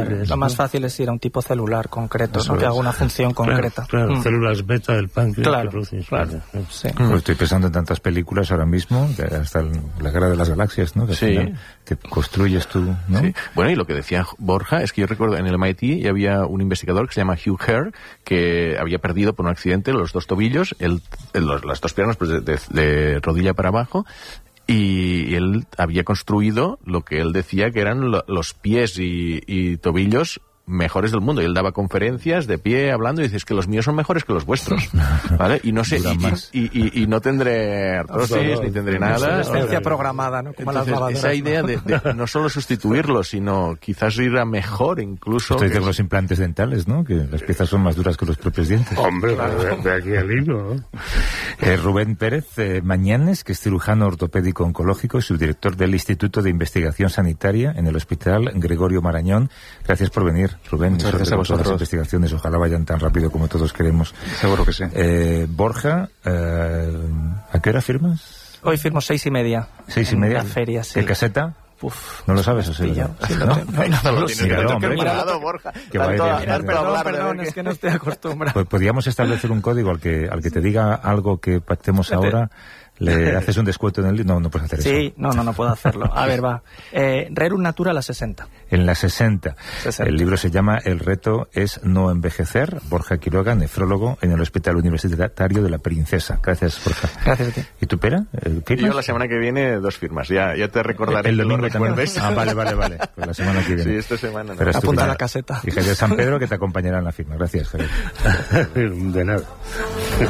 Lo más fácil es ir a un tipo celular concreto, ¿no? Que haga una función concreta. Claro, células beta del páncreas. Claro, que producen sí. Pues estoy pensando en tantas películas ahora mismo, hasta la Guerra de las Galaxias, ¿no? Que al final te construyes tú, ¿no? Sí. Bueno, y lo que decía Borja es que yo recuerdo en el MIT había un investigador que se llama Hugh Herr, que había perdido por un accidente los dos tobillos, las dos piernas pues de rodilla para abajo, y él había construido lo que él decía que eran los pies y tobillos mejores del mundo, y él daba conferencias de pie hablando y dices que los míos son mejores que los vuestros, ¿vale? Y no sé, y no tendré artrosis ni tendré nada. Obsolescencia programada, ¿no? Como entonces, las lavadoras, esa idea de no solo sustituirlo, sino quizás ir a mejor incluso. Estoy de los implantes dentales, ¿no? Que las piezas son más duras que los propios dientes. Hombre, de aquí al hilo, ¿no? Rubén Pérez Mañanes, que es cirujano ortopédico oncológico y subdirector del Instituto de Investigación Sanitaria en el Hospital Gregorio Marañón. Gracias por venir, Rubén. Muchas gracias a vosotros. Las investigaciones ojalá vayan tan rápido como todos queremos. Seguro que sí. Borja, ¿a qué hora firmas? Hoy firmo 6:30. 6:30. En la feria, sí. ¿Qué caseta? Uf, ¿No lo sabes o sí? Sí, ¿No? No, Míralo, hombre. Borja. Que vaya bien. Perdón, es que no estoy acostumbrado. Pues podríamos establecer un código al que te diga algo que pactemos ahora. ¿Le haces un descuento en el...? No puedes hacer eso. Sí, no puedo hacerlo. A ver, va. Rerum Natura, la 60. En la 60. El libro se llama El reto es no envejecer. Borja Quiroga, nefrólogo en el Hospital Universitario de la Princesa. Gracias, Borja. Gracias a ti. ¿Y tú, Pera? ¿Firmas? Yo la semana que viene 2 firmas. Ya te recordaré. El domingo que lo recuerdes. Vale. Pues la semana que viene. Sí, esta semana. Pero apunta a la caseta. Y Javier San Pedro que te acompañará en la firma. Gracias, Javier. De nada.